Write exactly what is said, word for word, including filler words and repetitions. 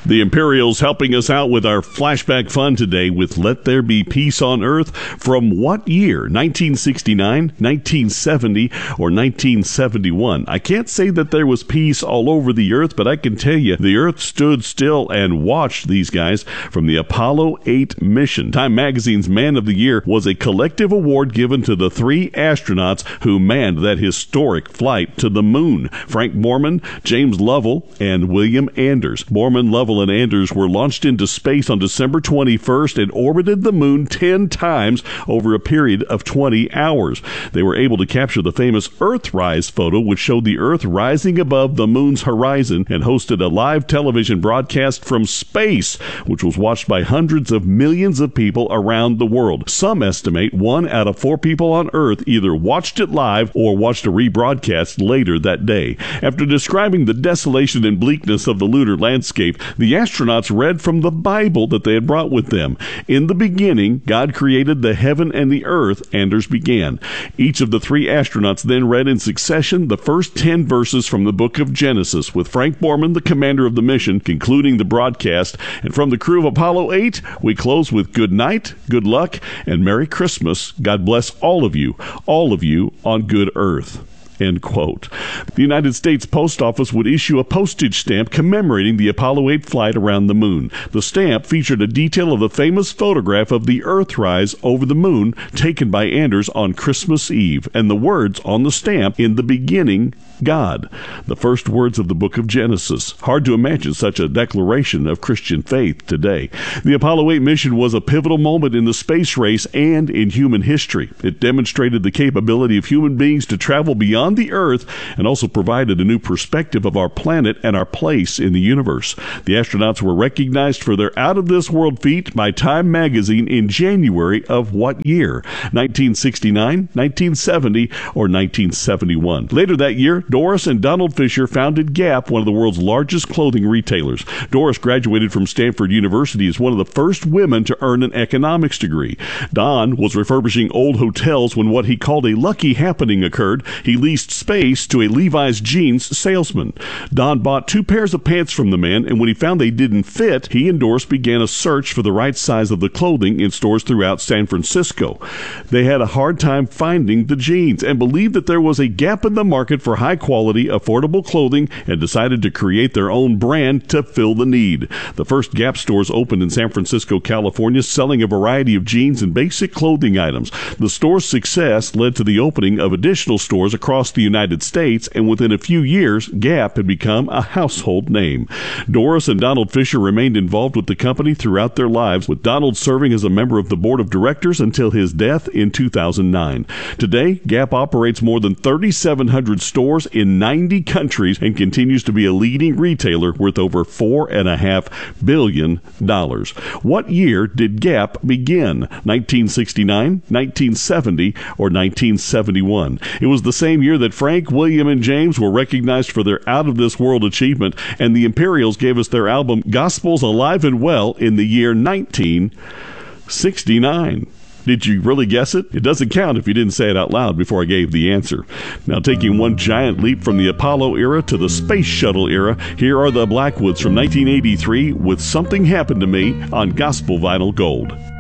The Imperials helping us out with our flashback fun today with Let There Be Peace on Earth. From what year? nineteen sixty-nine, nineteen seventy, or nineteen seventy-one? I can't say that there was peace all over the earth, but I can tell you the earth stood still and watched these guys from the Apollo eight mission. Time Magazine's Man of the Year was a collective award given to the three astronauts who manned that historic flight to the moon: Frank Borman, James Lovell, and William Anders. Borman, Lovell, and Anders were launched into space on December twenty-first and orbited the moon ten times over a period of twenty hours. They were able to capture the famous Earthrise photo, which showed the Earth rising above the moon's horizon, and hosted a live television broadcast from space, which was watched by hundreds of millions of people around the world. Some estimate one out of four people on Earth either watched it live or watched a rebroadcast later that day. After describing the desolation and bleakness of the lunar landscape, the astronauts read from the Bible that they had brought with them. In the beginning, God created the heaven and the earth, Anders began. Each of the three astronauts then read in succession the first ten verses from the book of Genesis, with Frank Borman, the commander of the mission, concluding the broadcast. And from the crew of Apollo eight, we close with good night, good luck, and Merry Christmas. God bless all of you, all of you on good earth. End quote. The United States Post Office would issue a postage stamp commemorating the Apollo eight flight around the moon. The stamp featured a detail of the famous photograph of the Earthrise over the moon taken by Anders on Christmas Eve, and the words on the stamp, "In the beginning, God," the first words of the book of Genesis. Hard to imagine such a declaration of Christian faith today. The Apollo eight mission was a pivotal moment in the space race and in human history. It demonstrated the capability of human beings to travel beyond the Earth and also provided a new perspective of our planet and our place in the universe. The astronauts were recognized for their out-of-this-world feat by Time Magazine in January of what year? nineteen sixty-nine, nineteen seventy, or nineteen seventy-one? Later that year, Doris and Donald Fisher founded Gap, one of the world's largest clothing retailers. Doris graduated from Stanford University as one of the first women to earn an economics degree. Don was refurbishing old hotels when what he called a lucky happening occurred. He leased space to a Levi's jeans salesman. Don bought two pairs of pants from the man, and when he found they didn't fit, he and Doris began a search for the right size of the clothing in stores throughout San Francisco. They had a hard time finding the jeans and believed that there was a gap in the market for high-quality, affordable clothing, and decided to create their own brand to fill the need. The first Gap stores opened in San Francisco, California, selling a variety of jeans and basic clothing items. The store's success led to the opening of additional stores across the United States, and within a few years, Gap had become a household name. Doris and Donald Fisher remained involved with the company throughout their lives, with Donald serving as a member of the board of directors until his death in two thousand nine. Today, Gap operates more than thirty-seven hundred stores in ninety countries and continues to be a leading retailer worth over four point five billion dollars. What year did Gap begin? nineteen sixty-nine, nineteen seventy, or nineteen seventy-one? It was the same year that Frank, William, and James were recognized for their out-of-this-world achievement, and the Imperials gave us their album Gospels Alive and Well in the year nineteen sixty-nine. Did you really guess it? It doesn't count if you didn't say it out loud before I gave the answer. Now, taking one giant leap from the Apollo era to the Space Shuttle era, here are the Blackwoods from nineteen eighty-three with Something Happened to Me on Gospel Vinyl Gold.